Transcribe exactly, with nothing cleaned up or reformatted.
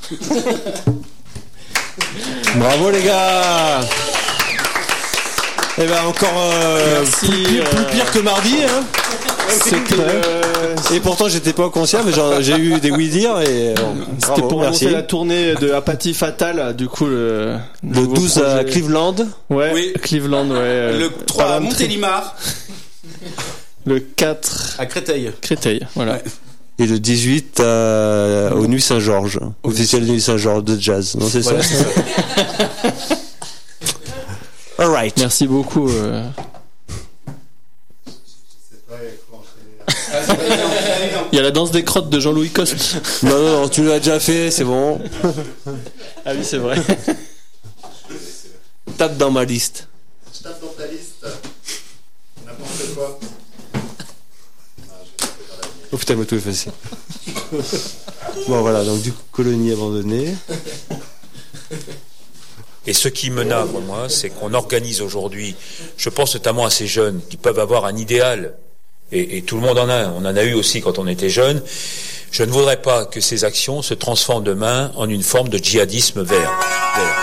Bravo les gars. Eh ben encore euh, Merci, plus, pire, euh... plus pire que mardi, hein. C'était euh... Et pourtant j'étais pas au concert, mais genre, j'ai eu des oui-dire et bon, c'était bravo, pour merci. annoncer la tournée de Apathie Fatale, du coup le, le douze projet. À Cleveland. Ouais, oui. Cleveland, ouais. Le trois à Montélimar. Le quatre à Créteil. Créteil, voilà. Ouais. Et le dix-huit à... au Nuit Saint-Georges, au Festival Nuit Saint-Georges de jazz. Non, c'est voilà, ça. C'est ça. All right. Merci beaucoup. Euh... Il y a la danse des crottes de Jean-Louis Coste. Non, non, non, tu l'as déjà fait, c'est bon. Ah oui, c'est vrai. Tape dans ma liste. Je tape dans ta liste. N'importe quoi. Oh putain, moi tout est facile. Bon voilà, donc du coup, colonie abandonnée. Et ce qui me navre, moi, c'est qu'on organise aujourd'hui, je pense notamment à ces jeunes qui peuvent avoir un idéal, et, et tout le monde en a, on en a eu aussi quand on était jeune. Je ne voudrais pas que ces actions se transforment demain en une forme de djihadisme vert. vert.